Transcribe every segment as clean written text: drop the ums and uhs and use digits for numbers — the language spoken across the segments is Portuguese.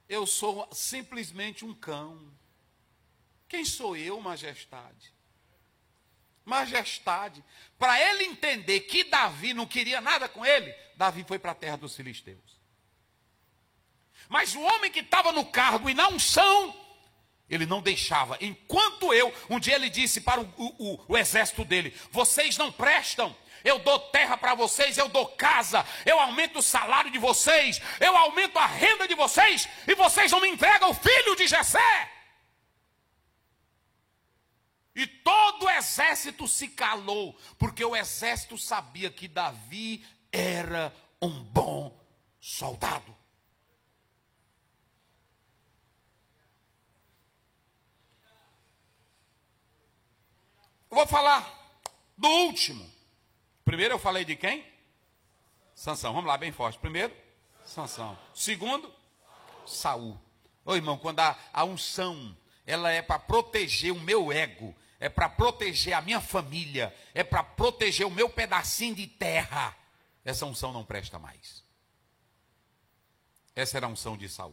eu sou simplesmente um cão. Quem sou eu, majestade? Majestade. Para ele entender que Davi não queria nada com ele, Davi foi para a terra dos filisteus. Mas o homem que estava no cargo e na unção, ele não deixava. Enquanto um dia ele disse para o exército dele: vocês não prestam, eu dou terra para vocês, eu dou casa, eu aumento o salário de vocês, eu aumento a renda de vocês, e vocês não me entregam o filho de Jessé. E todo o exército se calou, porque o exército sabia que Davi era um bom soldado. Eu vou falar do último. Primeiro eu falei de quem? Sansão. Vamos lá, bem forte. Primeiro, Sansão. Segundo, Saul. Ô irmão, quando a unção, ela é para proteger o meu ego, é para proteger a minha família, é para proteger o meu pedacinho de terra, essa unção não presta mais. Essa era a unção de Saul.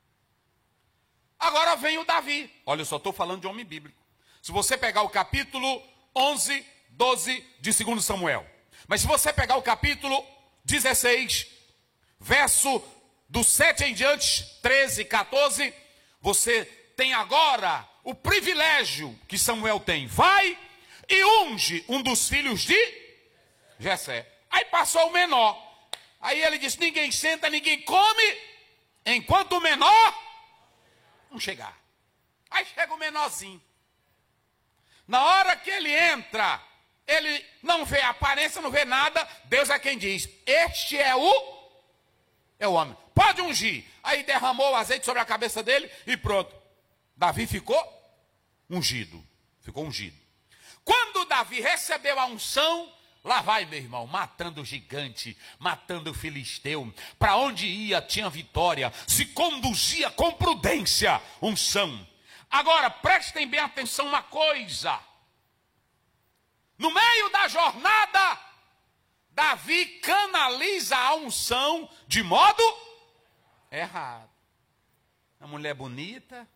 Agora vem o Davi. Olha, eu só estou falando de homem bíblico. Se você pegar o capítulo 11, 12 de 2 Samuel. Mas se você pegar o capítulo 16, verso do 7 em diante, 13, 14, você tem agora o privilégio que Samuel tem. Vai e unge um dos filhos de Jessé. Aí passou o menor. Aí ele disse: ninguém senta, ninguém come, enquanto o menor não chegar. Aí chega o menorzinho. Na hora que ele entra, ele não vê a aparência, não vê nada. Deus é quem diz: este é o homem. Pode ungir. Aí derramou o azeite sobre a cabeça dele e pronto. Davi ficou ungido. Ficou ungido. Quando Davi recebeu a unção, lá vai, meu irmão, matando o gigante, matando o filisteu. Para onde ia, tinha vitória. Se conduzia com prudência. Unção. Agora, prestem bem atenção uma coisa. No meio da jornada, Davi canaliza a unção de modo errado. A mulher bonita,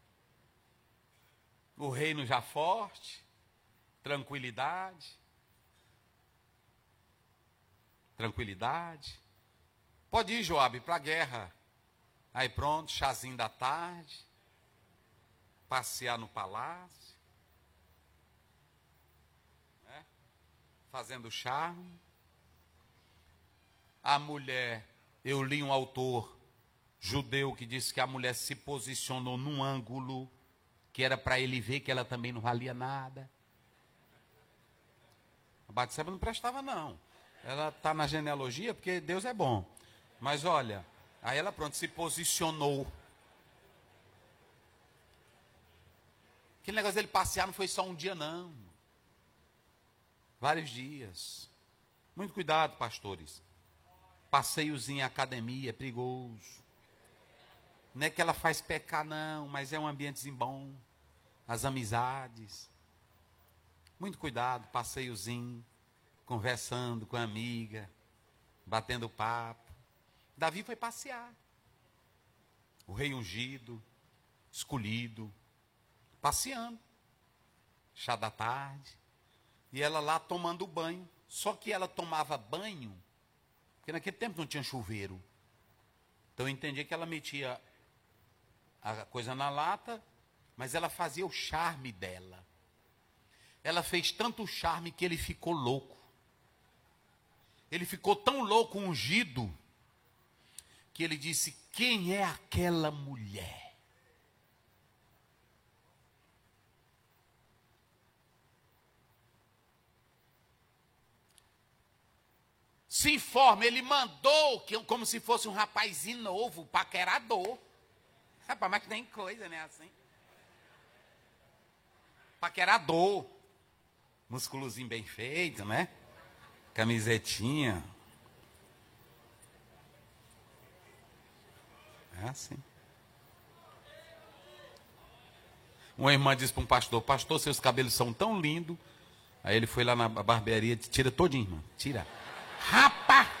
o reino já forte, tranquilidade. Tranquilidade. Pode ir, Joabe, para a guerra. Aí pronto, chazinho da tarde. Passear no palácio, né? Fazendo charme. A mulher, eu li um autor judeu que disse que a mulher se posicionou num ângulo que era para ele ver que ela também não valia nada. A Batseba não prestava não. Ela está na genealogia porque Deus é bom. Mas olha, aí ela pronto se posicionou. Aquele negócio dele passear não foi só um dia, não. Vários dias. Muito cuidado, pastores. Passeios em academia é perigoso. Não é que ela faz pecar, não, mas é um ambientezinho bom. As amizades. Muito cuidado, passeiozinho. Conversando com a amiga. Batendo papo. Davi foi passear. O rei ungido. Escolhido. Passeando, chá da tarde, e ela lá tomando banho. Só que ela tomava banho, porque naquele tempo não tinha chuveiro. Então eu entendi que ela metia a coisa na lata, mas ela fazia o charme dela. Ela fez tanto charme que ele ficou louco. Ele ficou tão louco, ungido, que ele disse: quem é aquela mulher? Se informa, ele mandou, como se fosse um rapazinho novo, paquerador. Rapaz, mas que tem coisa, né, assim? Paquerador. Musculozinho bem feito, né? Camisetinha. É assim. Uma irmã disse para um pastor: pastor, seus cabelos são tão lindos. Aí ele foi lá na barbearia e disse: tira todinho, irmã, tira. Rapaz,